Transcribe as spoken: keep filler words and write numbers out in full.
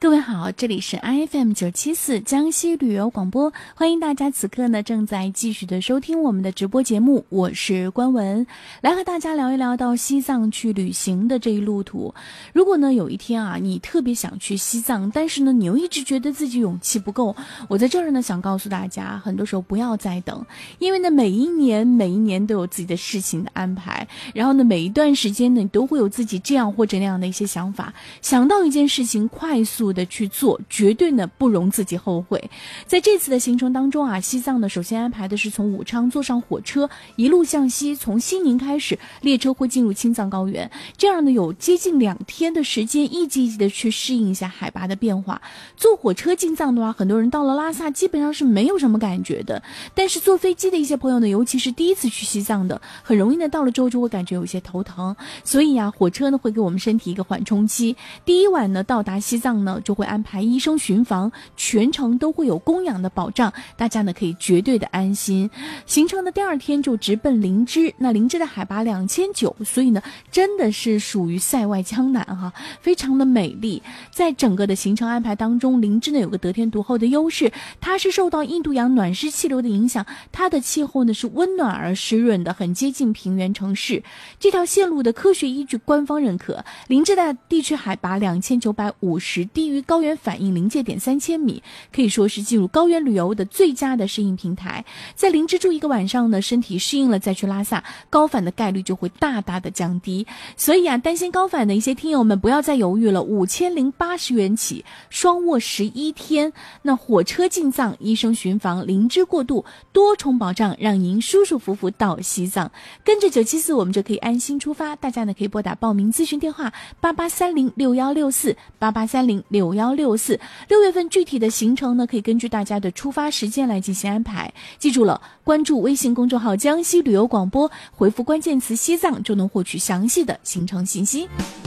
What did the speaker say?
各位好，这里是 I F M 九七四江西旅游广播，欢迎大家此刻呢正在继续的收听我们的直播节目，我是关文，来和大家聊一聊到西藏去旅行的这一路途。如果呢有一天啊你特别想去西藏，但是呢你又一直觉得自己勇气不够，我在这儿呢想告诉大家，很多时候不要再等，因为呢每一年每一年都有自己的事情的安排，然后呢每一段时间呢你都会有自己这样或者那样的一些想法，想到一件事情快速的去做，绝对呢不容自己后悔。在这次的行程当中啊，西藏呢首先安排的是从武昌坐上火车，一路向西，从西宁开始，列车会进入青藏高原，这样呢有接近两天的时间，一级一级的去适应一下海拔的变化。坐火车进藏的话，很多人到了拉萨基本上是没有什么感觉的，但是坐飞机的一些朋友呢，尤其是第一次去西藏的，很容易呢到了之后就会感觉有一些头疼，所以啊火车呢会给我们身体一个缓冲期。第一晚呢到达西藏呢就会安排医生巡房，全程都会有供氧的保障，大家呢可以绝对的安心。行程的第二天就直奔林芝，那林芝的海拔两千九，所以呢真的是属于塞外江南哈，非常的美丽。在整个的行程安排当中，林芝呢有个得天独厚的优势，它是受到印度洋暖湿气流的影响，它的气候呢是温暖而湿润的，很接近平原城市。这条线路的科学依据官方认可，林芝的地区海拔两千九百五十，低于高原反应临界点三千米，可以说是进入高原旅游的最佳的适应平台。在林芝住一个晚上呢，身体适应了再去拉萨，高反的概率就会大大的降低。所以啊，担心高反的一些听友们不要再犹豫了，五千零八十元起，双卧十一天，那火车进藏，医生巡房，林芝过渡，多重保障，让您舒舒服服到西藏。跟着九七四，我们就可以安心出发。大家呢可以拨打报名咨询电话八八三零六幺六四八八三零六幺六四。六月份具体的行程呢，可以根据大家的出发时间来进行安排。记住了，关注微信公众号江西旅游广播，回复关键词西藏就能获取详细的行程信息。